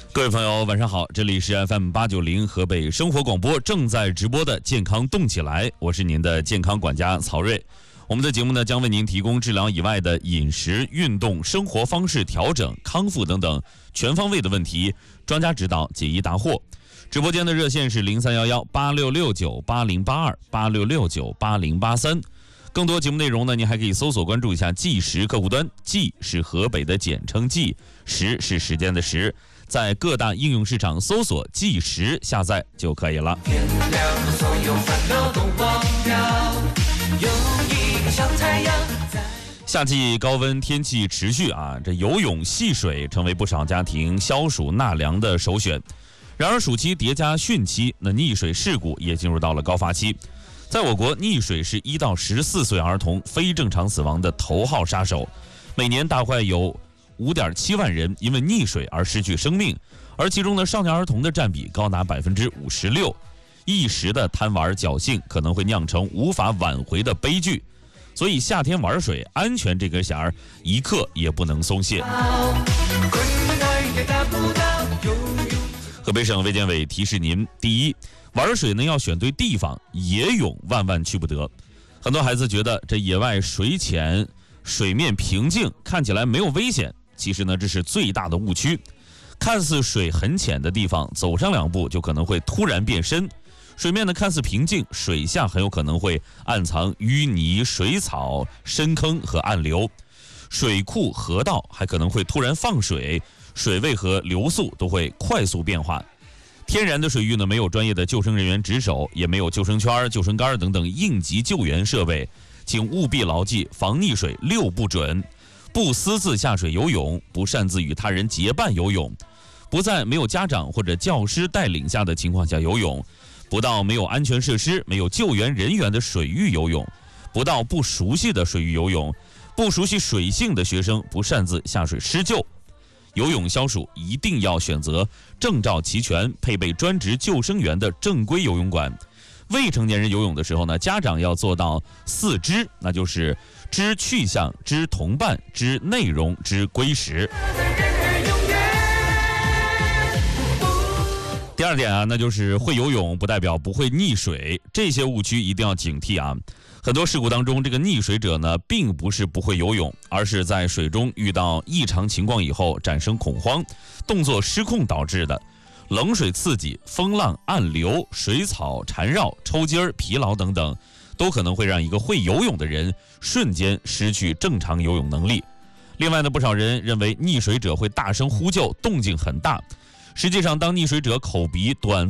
各位朋友晚上好，这里是 FM890 河北生活广播正在直播的健康动起来，我是您的健康管家曹睿。我们的节目呢，将为您提供治疗以外的饮食、运动、生活方式调整、康复等等全方位的问题，专家指导，解疑答惑。直播间的热线是03118669808286698083。更多节目内容呢，您还可以搜索关注一下计时客户端，计是河北的简称计，时是时间的时，在各大应用市场搜索计时下载就可以了。 天亮所有烦恼都忘掉，有一个小太阳。 夏季高温天气持续这游泳戏水成为不少家庭消暑纳凉的首选。然而暑期叠加汛期，那溺水事故也进入到了高发期。在我国，溺水是1到14岁儿童非正常死亡的头号杀手，每年大概有5.7万人因为溺水而失去生命，而其中的少年儿童的占比高达56%。一时的贪玩侥幸可能会酿成无法挽回的悲剧，所以夏天玩水，安全这根弦一刻也不能松懈。河北省卫健委提示您：第一，玩水呢要选对地方，野泳万万去不得。很多孩子觉得这野外水浅，水面平静，看起来没有危险，其实呢这是最大的误区。看似水很浅的地方，走上2步就可能会突然变深。水面呢看似平静，水下很有可能会暗藏淤泥、水草、深坑和暗流。水库、河道还可能会突然放水，水位和流速都会快速变化。天然的水域呢，没有专业的救生人员值守，也没有救生圈、救生杆等等应急救援设备，请务必牢记防溺水6不准：不私自下水游泳，不擅自与他人结伴游泳，不在没有家长或者教师带领下的情况下游泳，不到没有安全设施、没有救援人员的水域游泳，不到不熟悉的水域游泳，不熟悉水性的学生不擅自下水施救。游泳消暑一定要选择证照齐全、配备专职救生员的正规游泳馆。未成年人游泳的时候呢，家长要做到4知，那就是知去向、知同伴、知内容、知归时。第二点那就是会游泳不代表不会溺水，这些误区一定要警惕啊。很多事故当中，这个溺水者呢，并不是不会游泳，而是在水中遇到异常情况以后产生恐慌，动作失控导致的。冷水刺激、风浪、暗流、水草缠绕、抽筋、疲劳等等，都可能会让一个会游泳的人瞬间失去正常游泳能力。另外呢，不少人认为溺水者会大声呼救，动静很大。实际上，当溺水者口鼻短